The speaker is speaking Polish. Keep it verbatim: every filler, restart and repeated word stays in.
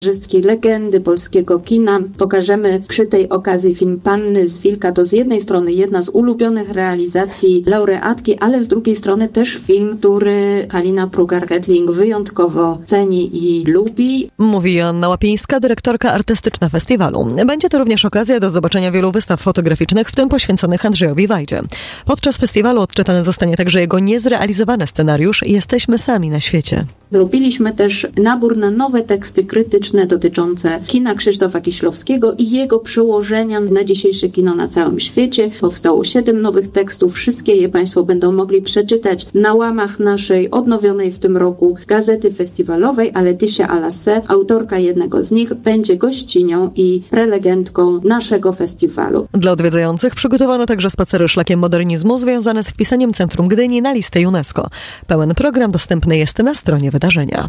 scenarzystki, legendy polskiego kina. Pokażemy przy tej okazji film Panny z Wilka. To z jednej strony jedna z ulubionych realizacji laureatki, ale z drugiej strony też film, który Halina Prugar-Kettling wyjątkowo ceni i lubi. Mówi Joanna Łapińska, dyrektorka artystyczna festiwalu. Będzie to również okazja do zobaczenia wielu wystaw fotograficznych, w tym poświęconych Andrzejowi Wajdzie. Podczas festiwalu odczytany zostanie także jego niezrealizowany scenariusz Jesteśmy sami na świecie. Zrobiliśmy też nabór na nowe teksty krytyczne dotyczące kina Krzysztofa Kieślowskiego i jego przełożenia na dzisiejsze kino na całym świecie. Powstało siedem nowych tekstów. Wszystkie je Państwo będą mogli przeczytać na łamach naszej odnowionej w tym roku gazety festiwalowej, a Laetitia Alassé, autorka jednego z nich, będzie gościnią i prelegentką naszego festiwalu. Dla odwiedzających przygotowano także spacery szlakiem modernizmu związane z wpisaniem Centrum Gdyni na listę UNESCO. Pełen program dostępny jest na stronie wydarzenia.